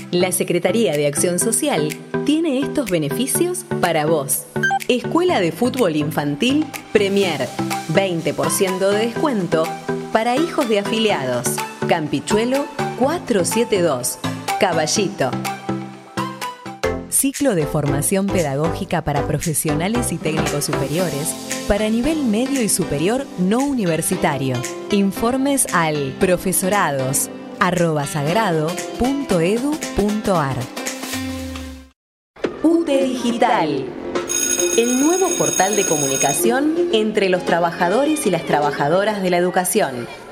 La Secretaría de Acción Social tiene estos beneficios para vos. Escuela de Fútbol Infantil Premier, 20% de descuento para hijos de afiliados. Campichuelo 472, Caballito. Ciclo de formación pedagógica para profesionales y técnicos superiores para nivel medio y superior no universitario. Informes al profesorados@sagrado.edu.ar. UTE Digital, el nuevo portal de comunicación entre los trabajadores y las trabajadoras de la educación.